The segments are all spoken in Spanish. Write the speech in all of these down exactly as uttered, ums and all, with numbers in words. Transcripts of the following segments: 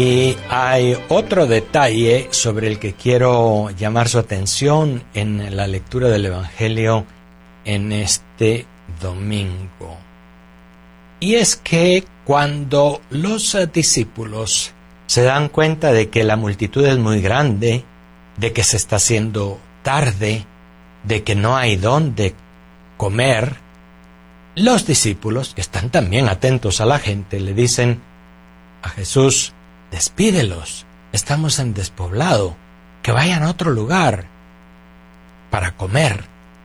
Y hay otro detalle sobre el que quiero llamar su atención en la lectura del Evangelio en este domingo. Y es que cuando los discípulos se dan cuenta de que la multitud es muy grande, de que se está haciendo tarde, de que no hay dónde comer, los discípulos, que están también atentos a la gente, le dicen a Jesús: despídelos, estamos en despoblado, que vayan a otro lugar para comer.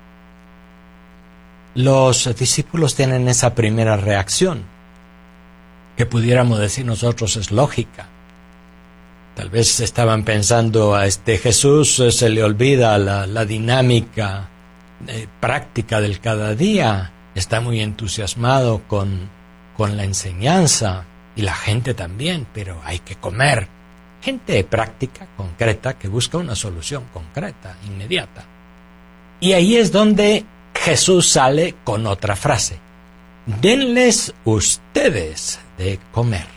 Los discípulos tienen esa primera reacción, que pudiéramos decir nosotros es lógica. Tal vez estaban pensando: a este Jesús se le olvida la, la dinámica eh, práctica del cada día, está muy entusiasmado con, con la enseñanza, y la gente también, pero hay que comer. Gente práctica, concreta, que busca una solución concreta, inmediata. Y ahí es donde Jesús sale con otra frase: denles ustedes de comer.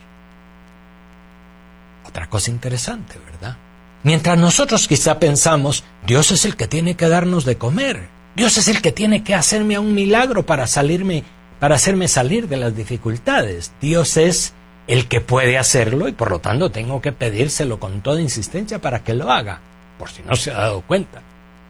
Otra cosa interesante, ¿verdad? Mientras nosotros quizá pensamos: Dios es el que tiene que darnos de comer, Dios es el que tiene que hacerme un milagro para salirme, para hacerme salir de las dificultades. Dios es el que puede hacerlo y por lo tanto tengo que pedírselo con toda insistencia para que lo haga, por si no se ha dado cuenta.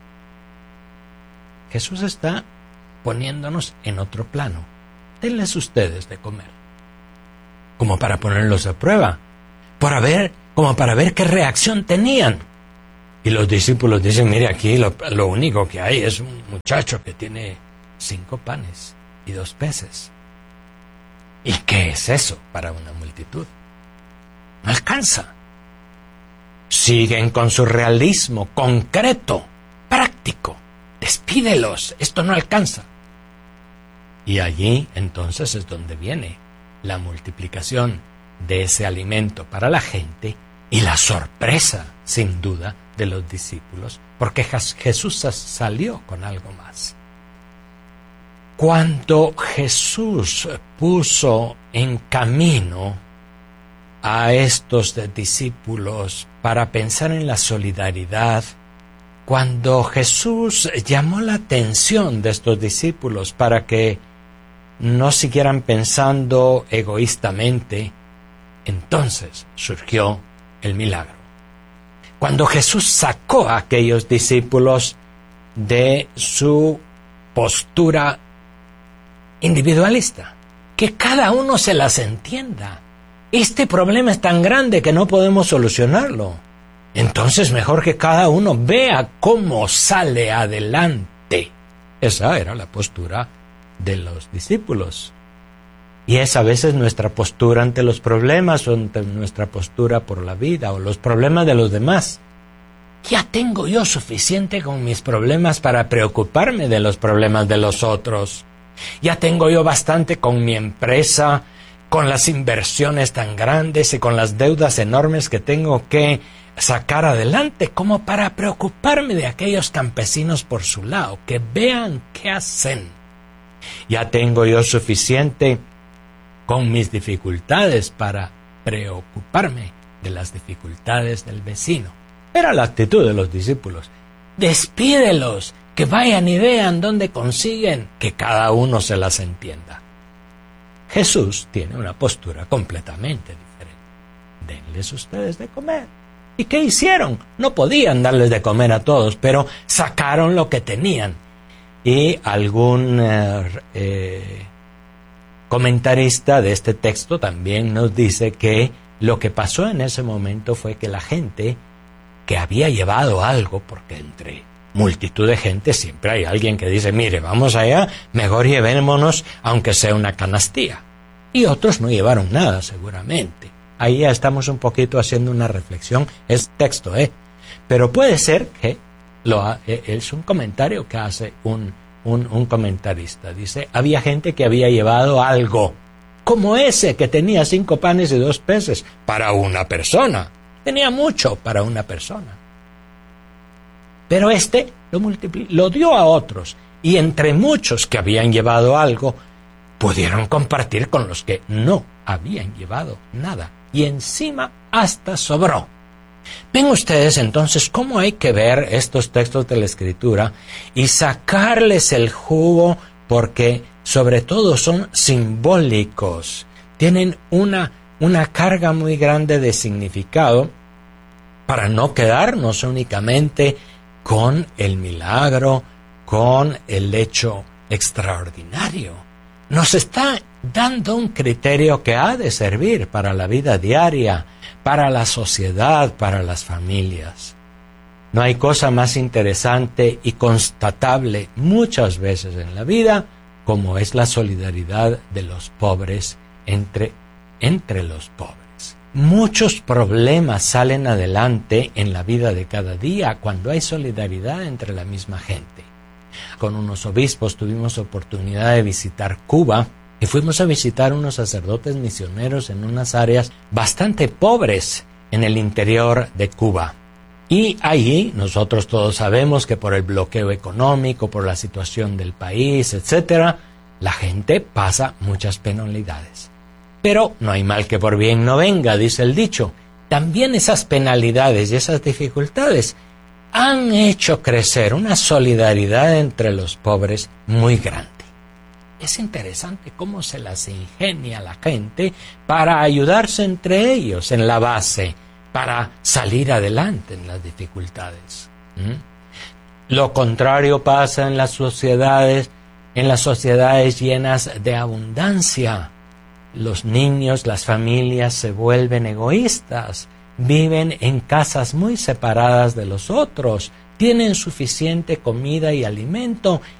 Jesús está poniéndonos en otro plano. Denles ustedes de comer, como para ponerlos a prueba, para ver, como para ver qué reacción tenían. Y los discípulos dicen: mire, aquí lo, lo único que hay es un muchacho que tiene cinco panes y dos peces. ¿Y qué es eso para una multitud? No alcanza. Siguen con su realismo concreto, práctico. Despídelos, esto no alcanza. Y allí entonces es donde viene la multiplicación de ese alimento para la gente y la sorpresa, sin duda, de los discípulos, porque Jesús salió con algo más. Cuando Jesús puso en camino a estos discípulos para pensar en la solidaridad, cuando Jesús llamó la atención de estos discípulos para que no siguieran pensando egoístamente, entonces surgió el milagro. Cuando Jesús sacó a aquellos discípulos de su postura individualista, que cada uno se las entienda. Este problema es tan grande que no podemos solucionarlo. Entonces mejor que cada uno vea cómo sale adelante. Esa era la postura de los discípulos. Y es a veces nuestra postura ante los problemas, o ante nuestra postura por la vida, o los problemas de los demás. Ya tengo yo suficiente con mis problemas para preocuparme de los problemas de los otros. Ya tengo yo bastante con mi empresa, con las inversiones tan grandes y con las deudas enormes que tengo que sacar adelante, como para preocuparme de aquellos campesinos por su lado, que vean qué hacen. Ya tengo yo suficiente con mis dificultades para preocuparme de las dificultades del vecino. Era la actitud de los discípulos. Despídelos, que vayan y vean dónde consiguen, que cada uno se las entienda. Jesús tiene una postura completamente diferente. Denles ustedes de comer. ¿Y qué hicieron? No podían darles de comer a todos, pero sacaron lo que tenían. Y algún eh, eh, comentarista de este texto también nos dice que lo que pasó en ese momento fue que la gente que había llevado algo, porque entre multitud de gente siempre hay alguien que dice: mire, vamos allá, mejor llevémonos aunque sea una canastilla. Y otros no llevaron nada, seguramente. Ahí ya estamos un poquito haciendo una reflexión, es texto, ¿eh? Pero puede ser que lo ha, es un comentario que hace un, un, un comentarista. Dice: había gente que había llevado algo, como ese que tenía cinco panes y dos peces, para una persona. Tenía mucho para una persona. Pero este lo multiplicó, lo dio a otros, y entre muchos que habían llevado algo, pudieron compartir con los que no habían llevado nada. Y encima hasta sobró. Ven ustedes entonces cómo hay que ver estos textos de la Escritura y sacarles el jugo, porque sobre todo son simbólicos, tienen una, una carga muy grande de significado, para no quedarnos únicamente con el milagro, con el hecho extraordinario. Nos está dando un criterio que ha de servir para la vida diaria, para la sociedad, para las familias. No hay cosa más interesante y constatable muchas veces en la vida como es la solidaridad de los pobres entre, entre los pobres. Muchos problemas salen adelante en la vida de cada día cuando hay solidaridad entre la misma gente. Con unos obispos tuvimos oportunidad de visitar Cuba y fuimos a visitar unos sacerdotes misioneros en unas áreas bastante pobres en el interior de Cuba. Y allí nosotros todos sabemos que por el bloqueo económico, por la situación del país, etcétera, la gente pasa muchas penalidades. Pero no hay mal que por bien no venga, dice el dicho. También esas penalidades y esas dificultades han hecho crecer una solidaridad entre los pobres muy grande. Es interesante cómo se las ingenia la gente para ayudarse entre ellos en la base, para salir adelante en las dificultades. ¿Mm? Lo contrario pasa en las sociedades, en las sociedades llenas de abundancia. Los niños, las familias se vuelven egoístas, viven en casas muy separadas de los otros, tienen suficiente comida y alimento